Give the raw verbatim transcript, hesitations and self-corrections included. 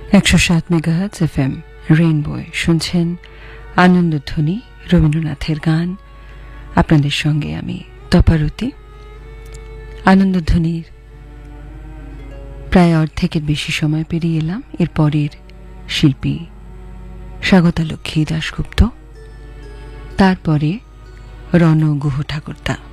একশো সাত megahertz F M রেইনবোয় শুনছেন আনন্দধ্বনি, রবীন্দ্রনাথের গান। আপনাদের সঙ্গে আমি তপারতী। আনন্দধ্বনির প্রায় অর্ধেকের বেশি সময় পেরিয়ে এলাম। এরপরের শিল্পী স্বাগতা লক্ষ্মী দাশগুপ্ত, তারপরে রণ গুহ ঠাকুরদা।